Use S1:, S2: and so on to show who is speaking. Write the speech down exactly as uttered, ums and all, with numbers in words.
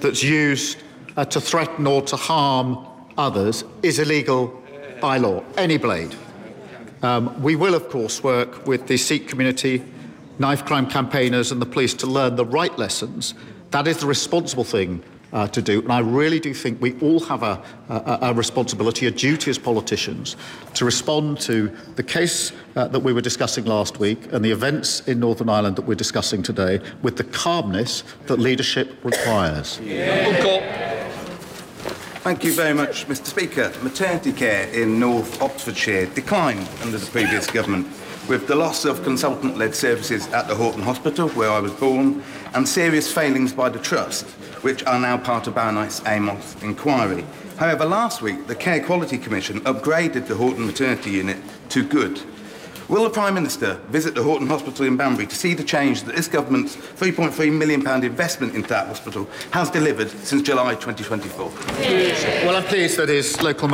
S1: that's used uh, to threaten or to harm others is illegal by law, any blade. Um, we will, of course, work with the Sikh community, knife crime campaigners and the police to learn the right lessons. That is the responsible thing uh, to do. And I really do think we all have a, a, a responsibility, a duty as politicians, to respond to the case uh, that we were discussing last week and the events in Northern Ireland that we're discussing today with the calmness that leadership requires.
S2: Yeah.
S3: Thank you very much, Mr Speaker. Maternity care in North Oxfordshire declined under the previous government, with the loss of consultant-led services at the Horton Hospital, where I was born, and serious failings by the Trust, which are now part of Baroness Amos' inquiry. However, last week, the Care Quality Commission upgraded the Horton Maternity Unit to good. Will the Prime Minister visit the Horton Hospital in Banbury to see the change that this government's three point three million pounds investment into that hospital has delivered since July twenty twenty-four?
S1: Well, I'm pleased that his local